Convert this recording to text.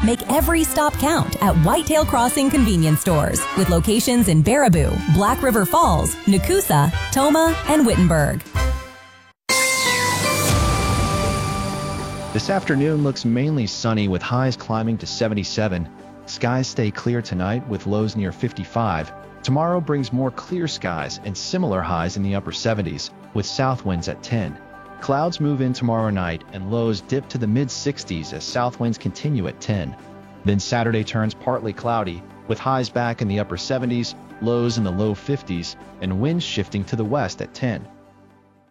Make every stop count at Whitetail Crossing convenience stores with locations in Baraboo, Black River Falls, Nakusa, Tomah, and Wittenberg. This afternoon looks mainly sunny with highs climbing to 77. Skies stay clear tonight with lows near 55. Tomorrow brings more clear skies and similar highs in the upper 70s with south winds at 10. Clouds move in tomorrow night and lows dip to the mid-60s as south winds continue at 10. Then Saturday turns partly cloudy with highs back in the upper 70s, lows in the low 50s, and winds shifting to the west at 10.